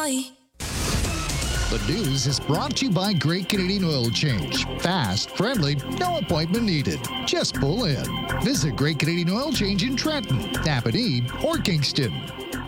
Bye. The news is brought to you by Great Canadian Oil Change. Fast, friendly, no appointment needed. Just pull in. Visit Great Canadian Oil Change in Trenton, Napanee, or Kingston.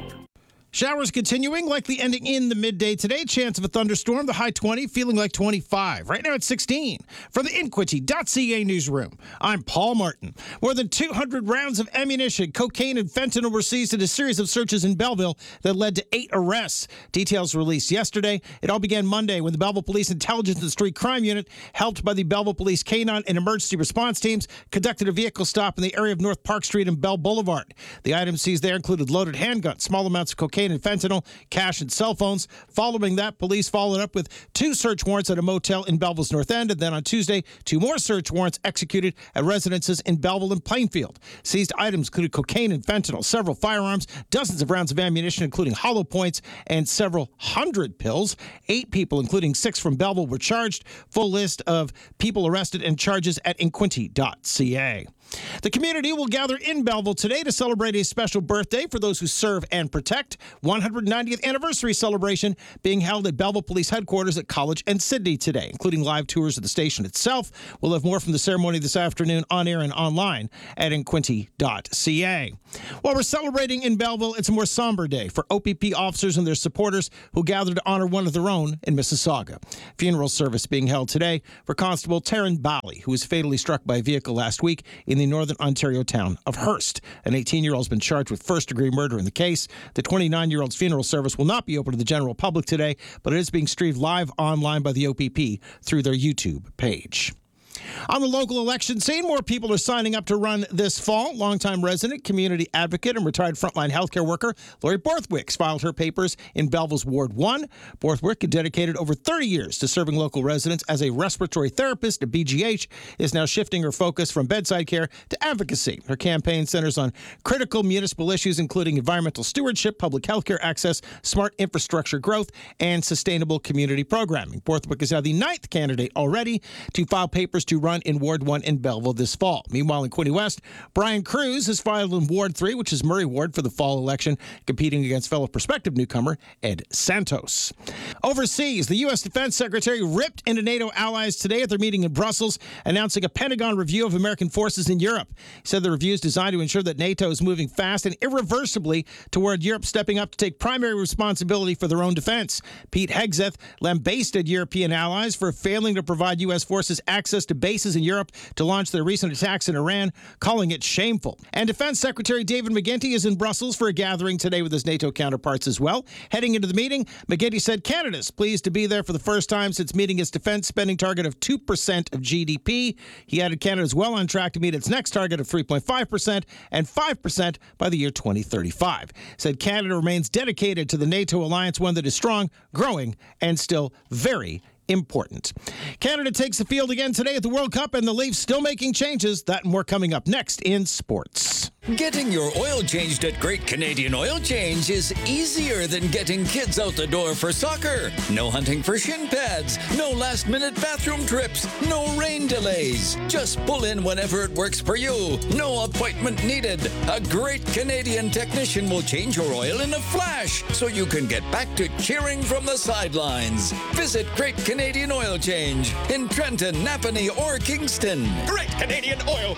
Showers continuing, likely ending in the midday today. Chance of a thunderstorm, the high 20, feeling like 25. Right now it's 16. From the Inquity.ca newsroom, I'm Paul Martin. More than 200 rounds of ammunition, cocaine, and fentanyl were seized in a series of searches in Belleville that led to 8 arrests. Details released yesterday. It all began Monday when the Belleville Police Intelligence and Street Crime Unit, helped by the Belleville Police Canine and Emergency Response Teams, conducted a vehicle stop in the area of North Park Street and Bell Boulevard. The items seized there included loaded handguns, small amounts of cocaine and fentanyl, cash, and cell phones. Following that, police followed up with 2 search warrants at a motel in Belleville's North End, and then on Tuesday, 2 more search warrants executed at residences in Belleville and Plainfield. Seized items included cocaine and fentanyl, several firearms, dozens of rounds of ammunition, including hollow points, and several hundred pills. 8 people, including 6 from Belleville, were charged. Full list of people arrested and charges at inquinty.ca. The community will gather in Belleville today to celebrate a special birthday for those who serve and protect. 190th anniversary celebration being held at Belleville Police Headquarters at College and Sydney today, including live tours of the station itself. We'll have more from the ceremony this afternoon on air and online at inquinty.ca. While we're celebrating in Belleville, it's a more somber day for OPP officers and their supporters who gather to honor one of their own in Mississauga. Funeral service being held today for Constable Taryn Bally, who was fatally struck by a vehicle last week in the northern Ontario town of Hearst. An 18-year-old has been charged with first-degree murder in the case. The 29-year-old's funeral service will not be open to the general public today, but it is being streamed live online by the OPP through their YouTube page. On the local election scene, more people are signing up to run this fall. Longtime resident, community advocate, and retired frontline healthcare worker Lori Borthwick filed her papers in Belleville's Ward 1. Borthwick, dedicated over 30 years to serving local residents as a respiratory therapist at BGH, is now shifting her focus from bedside care to advocacy. Her campaign centers on critical municipal issues, including environmental stewardship, public healthcare access, smart infrastructure growth, and sustainable community programming. Borthwick is now the 9th candidate already to file papers to run in Ward 1 in Belleville this fall. Meanwhile, in Quinte West, Brian Cruz has filed in Ward 3, which is Murray Ward, for the fall election, competing against fellow prospective newcomer Ed Santos. Overseas, the U.S. Defense Secretary ripped into NATO allies today at their meeting in Brussels, announcing a Pentagon review of American forces in Europe. He said the review is designed to ensure that NATO is moving fast and irreversibly toward Europe stepping up to take primary responsibility for their own defense. Pete Hegseth lambasted European allies for failing to provide U.S. forces access to bases in Europe to launch their recent attacks in Iran, calling it shameful. And Defense Secretary David McGuinty is in Brussels for a gathering today with his NATO counterparts as well. Heading into the meeting, McGuinty said Canada's pleased to be there for the first time since meeting its defense spending target of 2% of GDP. He added Canada is well on track to meet its next target of 3.5% and 5% by the year 2035. Said Canada remains dedicated to the NATO alliance, one that is strong, growing, and still very important. Canada takes the field again today at the World Cup, and the Leafs still making changes. That and more coming up next in sports. Getting your oil changed at Great Canadian Oil Change is easier than getting kids out the door for soccer. No hunting for shin pads, no last-minute bathroom trips, no rain delays. Just pull in whenever it works for you. No appointment needed. A Great Canadian technician will change your oil in a flash so you can get back to cheering from the sidelines. Visit Great Canadian Oil Change in Trenton, Napanee, or Kingston. Great Canadian Oil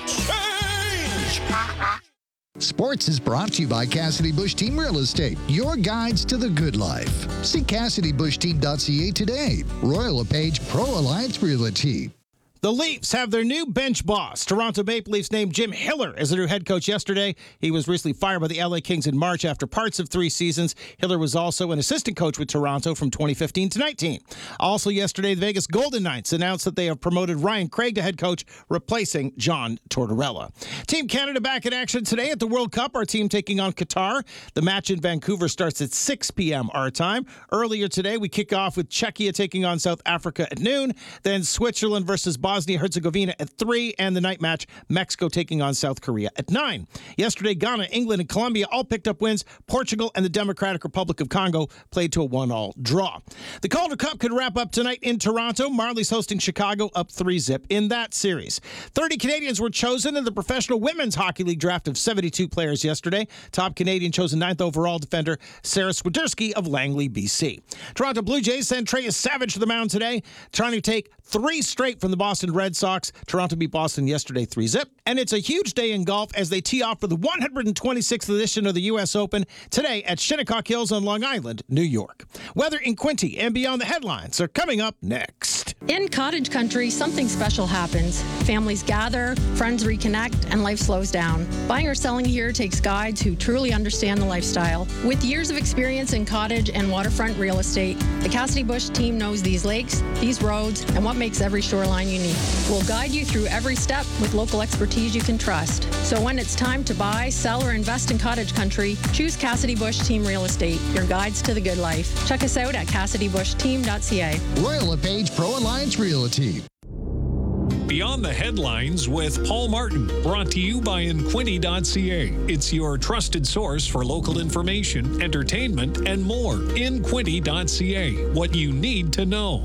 Change! Sports is brought to you by Cassidy Bush Team Real Estate, your guides to the good life. See CassidyBushTeam.ca today. Royal LePage Pro Alliance Realty. The Leafs have their new bench boss. Toronto Maple Leafs named Jim Hiller as their new head coach yesterday. He was recently fired by the LA Kings in March after parts of 3 seasons. Hiller was also an assistant coach with Toronto from 2015 to 19. Also yesterday, the Vegas Golden Knights announced that they have promoted Ryan Craig to head coach, replacing John Tortorella. Team Canada back in action today at the World Cup. Our team taking on Qatar. The match in Vancouver starts at 6 p.m. our time. Earlier today, we kick off with Czechia taking on South Africa at noon. Then Switzerland versus Bosnia Bosnia-Herzegovina at 3, and the night match, Mexico taking on South Korea at 9. Yesterday, Ghana, England, and Colombia all picked up wins. Portugal and the Democratic Republic of Congo played to a 1-1 draw. The Calder Cup could wrap up tonight in Toronto. Marlies hosting Chicago, up 3-0 in that series. 30 Canadians were chosen in the Professional Women's Hockey League draft of 72 players yesterday. Top Canadian chosen 9th overall defender Sarah Swiderski of Langley, BC. Toronto Blue Jays sent Treyas Savage to the mound today, trying to take 3 straight from the Boston Red Sox. Toronto beat Boston yesterday 3-0. And it's a huge day in golf as they tee off for the 126th edition of the U.S. Open today at Shinnecock Hills on Long Island, New York. Weather in Quinte and beyond the headlines are coming up next. In cottage country, something special happens. Families gather, friends reconnect, and life slows down. Buying or selling here takes guides who truly understand the lifestyle. With years of experience in cottage and waterfront real estate, the Cassidy Bush team knows these lakes, these roads, and what makes every shoreline unique. We'll guide you through every step with local expertise you can trust. So when it's time to buy, sell, or invest in cottage country, choose Cassidy Bush Team Real Estate, your guides to the good life. Check us out at CassidyBushTeam.ca. Royal LePage Pro Alliance Realty. Beyond the Headlines with Paul Martin, brought to you by Inquinty.ca. It's your trusted source for local information, entertainment, and more. Inquinty.ca. What you need to know.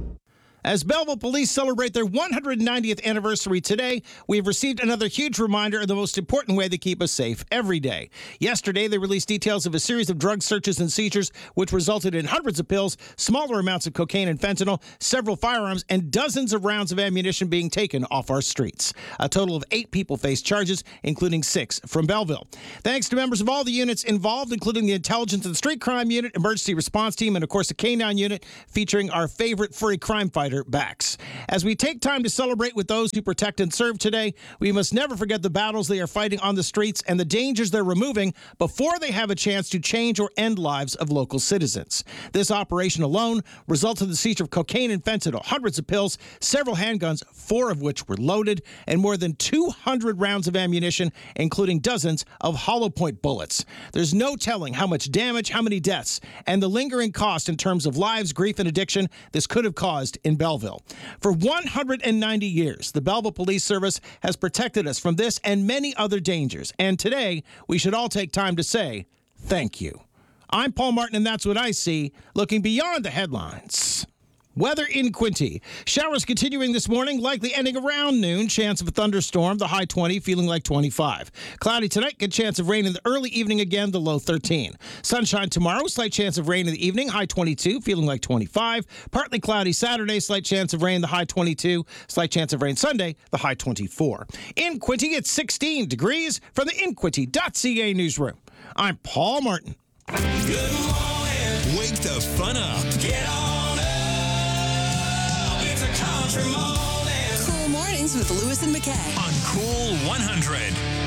As Belleville police celebrate their 190th anniversary today, we have received another huge reminder of the most important way to keep us safe every day. Yesterday, they released details of a series of drug searches and seizures, which resulted in hundreds of pills, smaller amounts of cocaine and fentanyl, several firearms, and dozens of rounds of ammunition being taken off our streets. A total of 8 people faced charges, including 6 from Belleville. Thanks to members of all the units involved, including the Intelligence and Street Crime Unit, Emergency Response Team, and of course the K-9 Unit, featuring our favorite furry crime fighter, Bax. As we take time to celebrate with those who protect and serve today, we must never forget the battles they are fighting on the streets and the dangers they're removing before they have a chance to change or end lives of local citizens. This operation alone resulted in the seizure of cocaine and fentanyl, hundreds of pills, several handguns, 4 of which were loaded, and more than 200 rounds of ammunition, including dozens of hollow point bullets. There's no telling how much damage, how many deaths, and the lingering cost in terms of lives, grief, and addiction this could have caused in Belleville. For 190 years, the Belleville Police Service has protected us from this and many other dangers. And today, we should all take time to say thank you. I'm Paul Martin, and that's what I see, looking beyond the headlines. Weather in Quinte. Showers continuing this morning, likely ending around noon. Chance of a thunderstorm, the high 20, feeling like 25. Cloudy tonight, good chance of rain in the early evening again, the low 13. Sunshine tomorrow, slight chance of rain in the evening, high 22, feeling like 25. Partly cloudy Saturday, slight chance of rain, the high 22. Slight chance of rain Sunday, the high 24. In Quinte, it's 16 degrees from the Inquinty.ca newsroom. I'm Paul Martin. Good morning. Wake the fun up. Get on up. It's a country morning. Cool Mornings with Lewis and McKay On Cool 100.